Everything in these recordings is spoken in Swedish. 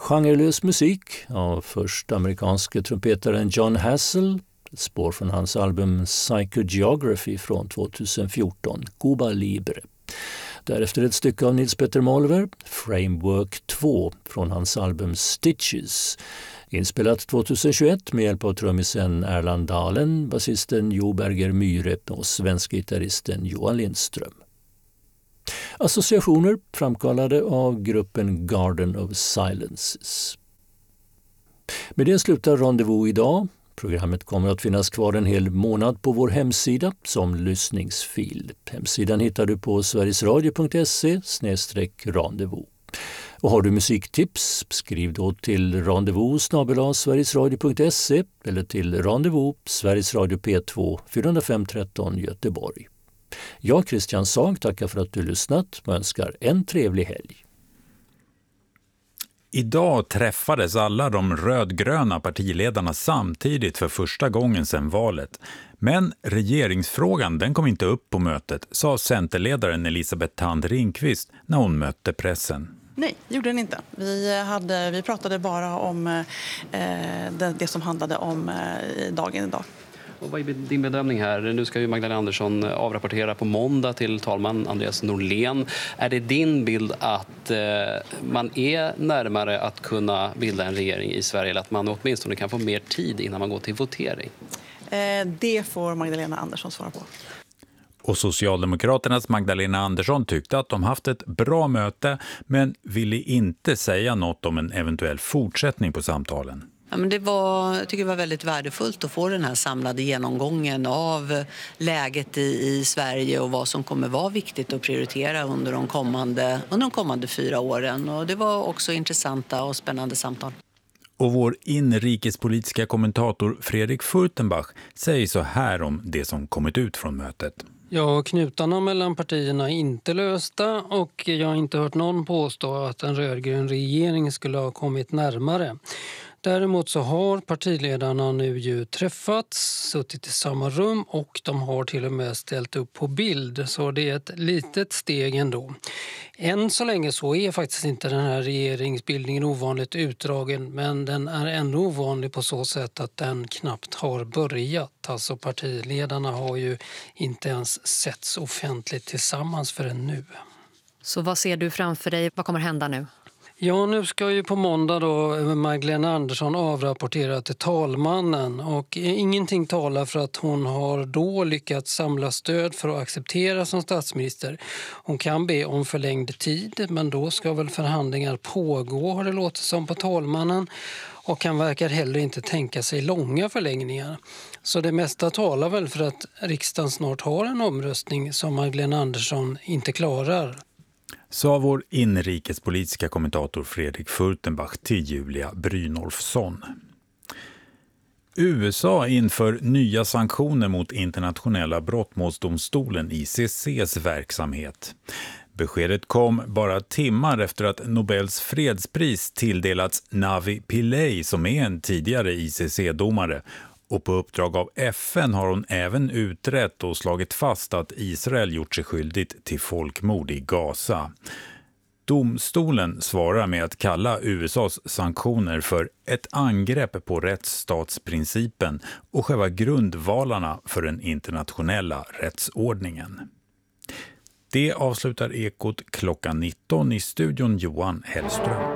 Genrelös musik av först amerikanske trumpetaren John Hassell, ett spår från hans album Psychogeography från 2014, Cuba Libre. Därefter ett stycke av Nils Petter Molver, Framework 2 från hans album Stitches, inspelat 2021 med hjälp av trummisen Erland Dahlen, basisten Jo Berger Myhre och svenska gitarristen Johan Lindström. Associationer framkallade av gruppen Garden of Silences. Med det slutar Rendezvous idag. Programmet kommer att finnas kvar en hel månad på vår hemsida som lyssningsfil. Hemsidan hittar du på sverigesradio.se/rendezvous. Och har du musiktips, skriv då till rendezvous@sverigesradio.se eller till rendezvous Sveriges Radio P2 405 13 Göteborg. Jag, Christian Sag, tackar för att du lyssnat och önskar en trevlig helg. Idag träffades alla de rödgröna partiledarna samtidigt för första gången sedan valet. Men regeringsfrågan den kom inte upp på mötet, sa centerledaren Elisabeth Thand Ringqvist när hon mötte pressen. Nej, det gjorde den inte. Vi pratade bara om det som handlade om dagen idag. Och vad är din bedömning här? Nu ska ju Magdalena Andersson avrapportera på måndag till talman Andreas Norlén. Är det din bild att man är närmare att kunna bilda en regering i Sverige eller att man åtminstone kan få mer tid innan man går till votering? Det får Magdalena Andersson svara på. Och Socialdemokraternas Magdalena Andersson tyckte att de haft ett bra möte men ville inte säga något om en eventuell fortsättning på samtalen. Ja, men jag tycker det var väldigt värdefullt att få den här samlade genomgången av läget i Sverige och vad som kommer vara viktigt att prioritera under de kommande 4 åren. Och det var också intressanta och spännande samtal. Och vår inrikespolitiska kommentator Fredrik Furtenbach säger så här om det som kommit ut från mötet. Ja, knutarna mellan partierna är inte lösta och jag har inte hört någon påstå att en rödgrön regering skulle ha kommit närmare. Däremot så har partiledarna nu ju träffats, suttit i samma rum och de har till och med ställt upp på bild. Så det är ett litet steg ändå. Än så länge så är faktiskt inte den här regeringsbildningen ovanligt utdragen, men den är ändå ovanlig på så sätt att den knappt har börjat. Alltså partiledarna har ju inte ens setts offentligt tillsammans förrän nu. Så vad ser du framför dig? Vad kommer hända nu? Ja, nu ska ju på måndag då Magdalena Andersson avrapportera till talmannen och ingenting talar för att hon har då lyckats samla stöd för att acceptera som statsminister. Hon kan be om förlängd tid, men då ska väl förhandlingar pågå, har det låtit som på talmannen, och han verkar heller inte tänka sig långa förlängningar. Så det mesta talar väl för att riksdagen snart har en omröstning som Magdalena Andersson inte klarar. Sa vår inrikespolitiska kommentator Fredrik Furtenbach till Julia Brynolfsson. USA inför nya sanktioner mot internationella brottmålsdomstolen ICC:s verksamhet. Beskedet kom bara timmar efter att Nobels fredspris tilldelats Navi Pillay som är en tidigare ICC-domare. Och på uppdrag av FN har hon även utrett och slagit fast att Israel gjort sig skyldigt till folkmord i Gaza. Domstolen svarar med att kalla USAs sanktioner för ett angrepp på rättsstatsprincipen och själva grundvalarna för den internationella rättsordningen. Det avslutar Ekot klockan 19 i studion Johan Hellström.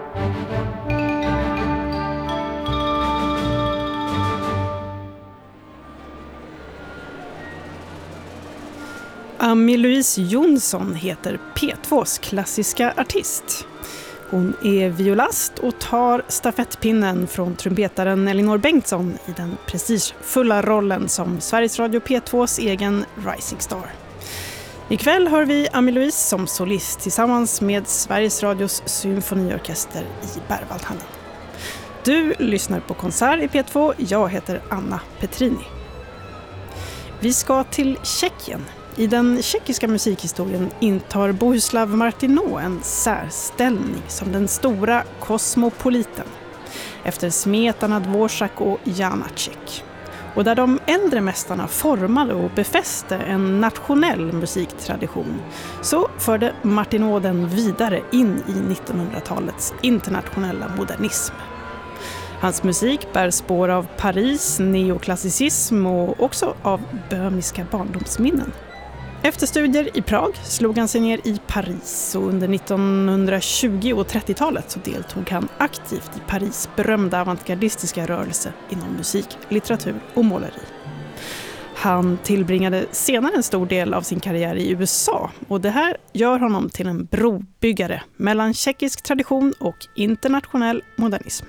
Amy-Louise Jonsson heter P2s klassiska artist. Hon är violast och tar stafettpinnen från trumpetaren Elinor Bengtsson i den prestigefulla rollen som Sveriges Radio P2s egen Rising Star. Ikväll hör vi Amy-Louise som solist tillsammans med Sveriges Radios symfoniorkester i Berwaldhallen. Du lyssnar på konsert i P2, jag heter Anna Petrini. Vi ska till Tjeckien. I den tjeckiska musikhistorien intar Bohuslav Martinot en särställning som den stora kosmopoliten efter Smetana, Dvořák och Janáček. och där de äldre mästarna formade och befäste en nationell musiktradition, så förde Martinot den vidare in i 1900-talets internationella modernism. Hans musik bär spår av Paris, neoklassicism och också av böhmiska barndomsminnen. Efter studier i Prag slog han sig ner i Paris och under 1920- och 30-talet så deltog han aktivt i Paris berömda avantgardistiska rörelse inom musik, litteratur och måleri. Han tillbringade senare en stor del av sin karriär i USA och det här gör honom till en brobyggare mellan tjeckisk tradition och internationell modernism.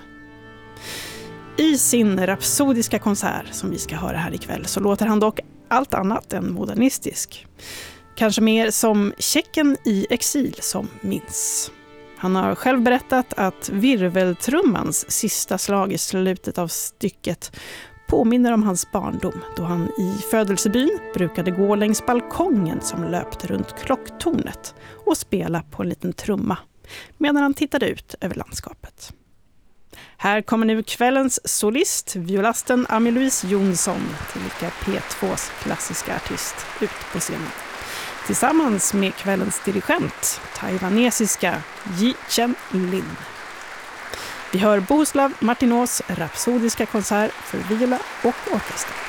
I sin rapsodiska konsert som vi ska höra här ikväll så låter han dock allt annat än modernistisk. Kanske mer som tjecken i exil som minns. Han har själv berättat att virveltrummans sista slag i slutet av stycket påminner om hans barndom då han i födelsebyn brukade gå längs balkongen som löpte runt klocktornet och spela på en liten trumma medan han tittade ut över landskapet. Här kommer nu kvällens solist, violasten Ami-Louise Jonsson, tillika P2s klassiska artist, ut på scenen. Tillsammans med kvällens dirigent, taiwanesiska Yi Chen Lin. Vi hör Bohuslav Martinots rapsodiska konsert för viola och orkester.